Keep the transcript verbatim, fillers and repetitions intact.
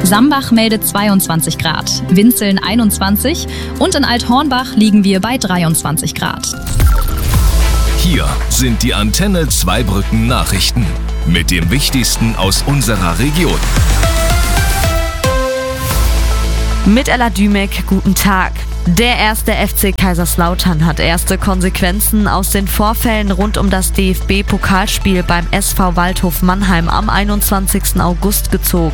Sambach meldet zweiundzwanzig Grad, Winzeln einundzwanzig und in Althornbach liegen wir bei dreiundzwanzig Grad. Hier sind die Antenne Zweibrücken Nachrichten mit dem Wichtigsten aus unserer Region. Mit Ella Dümek, guten Tag. Der erste F C Kaiserslautern hat erste Konsequenzen aus den Vorfällen rund um das D F B-Pokalspiel beim S V Waldhof Mannheim am einundzwanzigsten August gezogen.